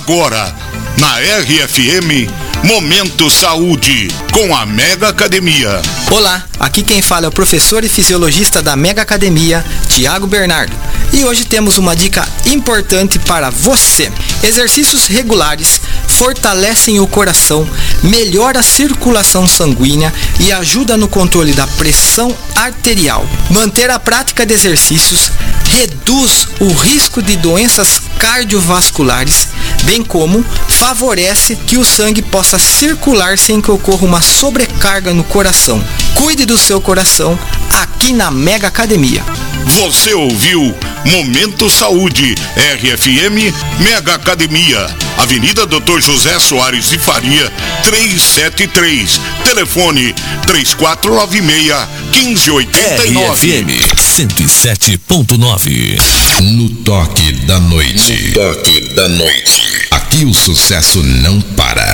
Agora, na RFM, Momento Saúde, com a Mega Academia. Olá, aqui quem fala é o professor e fisiologista da Mega Academia, Tiago Bernardo. E hoje temos uma dica importante para você. Exercícios regulares fortalecem o coração, melhora a circulação sanguínea e ajuda no controle da pressão arterial. Manter a prática de exercícios reduz o risco de doenças cardiovasculares, bem como favorece que o sangue possa circular sem que ocorra uma sobrecarga no coração. Cuide do seu coração aqui na Mega Academia. Você ouviu Momento Saúde, RFM Mega Academia, Avenida Dr. José Soares de Faria, 373, telefone 3496-1589. RFM 107.9. No toque da noite. No toque da noite. Aqui o sucesso não para.